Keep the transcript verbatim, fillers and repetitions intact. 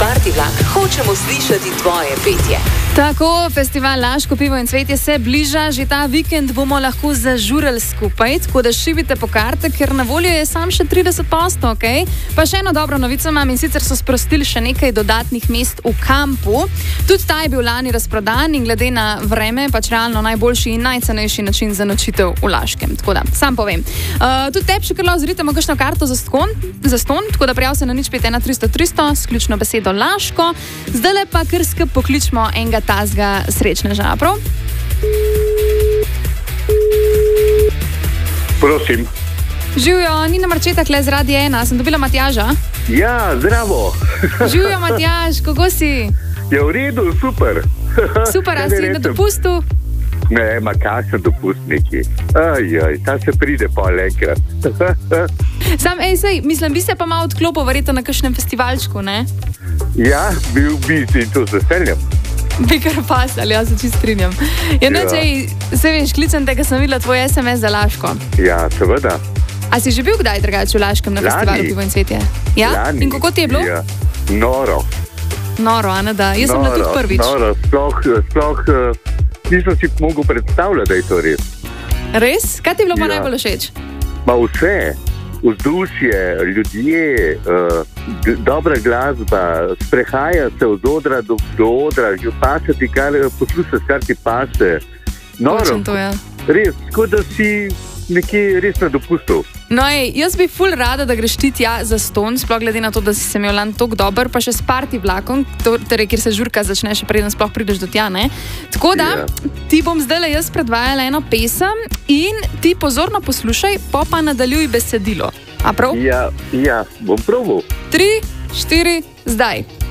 Party vlak hočemo slišati tvoje petje. Tako, festival Laško pivo in cvetje se bliža, že ta vikend bomo lahko zažurali skupaj, tako da šibite po karte, ker na voljo je sam še trideset posto, ok? Pa še eno dobro novico imam, in sicer so sprostili še nekaj dodatnih mest v kampu. Tudi ta je bil lani razprodan in glede na vreme pač realno najboljši in najcenejši način za nočitev v Laškem. Tako da, sam povem. Uh, tudi tebi še kar lahko zritemo kakšno karto za ston, za ston, tako da prijav se na nič pet ena tristo tristo, sključno besedo Laško. Zdajle pa kar skup pokličemo enega tazga srečneža, prav? Prosim. Živjo, Nina Marčetak, le z Radia ena, sem dobila Matjaža. Ja, zdravo. Živjo, Matjaž, kako si? Je v redu, super. Super, a si na dopustu? Ne, ma kakšen dopust neki. Ajaj, ta se pride pol enkrat. Sam, ej, sej, mislim, bi se pa malo odklopil verjetno na kakšnem festivalčku, ne? Ja, bil bi in to z veseljem. Bi kar pasali, jaz se čist strinjam. Ja, no, če se veš, klicam te, ker sem videla tvoj es em es za Laško. Ja, seveda. A si že bil kdaj drugače v Laškem na Lani. festivalu Pivo in cvetje? Ja? Lani. In kako ti je bilo? Ja. Noro. Noro, a ne da. Jaz sem bila tudi prvič. Noro, sploh, sploh uh, nisem si mogel predstavljati, da je to res. Res? Kaj ti je bilo pa Ja. najbolj všeč? Ma vse, vzdušje, ljudje, uh, g- dobra glasba, sprehaja se od odra do, do odra, paše ti kar, poslušaš, kar ti paše. Noro, Točno to, ja. res, kot da si nekje res na dopustu. No, ej, jaz bi ful rada, da greš ti tja za ston, sploh glede na to, da si se imel lan toliko dober, pa še s party vlakom, to- torej, kjer se žurka začne, še preden sploh prideš do tja, ne? Tako da, Ja. ti bom zdajle jaz predvajala eno pesem in ti pozorno poslušaj, pa pa nadaljuj besedilo. A prav? Ja, ja, bom probal. Tri, štiri, zdaj.